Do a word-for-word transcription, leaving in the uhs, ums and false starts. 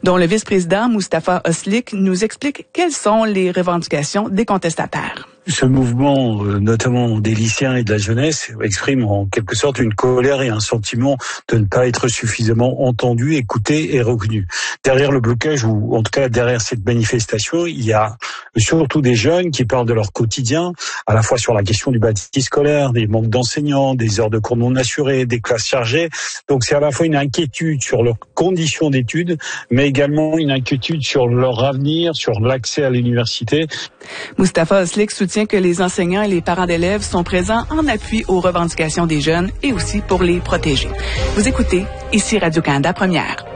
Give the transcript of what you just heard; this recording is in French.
dont le vice-président Moustapha Oslik nous explique quelles sont les revendications des contestataires. Ce mouvement, notamment des lycéens et de la jeunesse, exprime en quelque sorte une colère et un sentiment de ne pas être suffisamment entendu, écouté et reconnu. Derrière le blocage, ou en tout cas derrière cette manifestation, il y a surtout des jeunes qui parlent de leur quotidien, à la fois sur la question du bâti scolaire, des manques d'enseignants, des heures de cours non assurées, des classes chargées. Donc c'est à la fois une inquiétude sur leurs conditions d'études, mais également une inquiétude sur leur avenir, sur l'accès à l'université. Moustapha Oslik soutient que les enseignants et les parents d'élèves sont présents en appui aux revendications des jeunes et aussi pour les protéger. Vous écoutez ici Radio-Canada Première.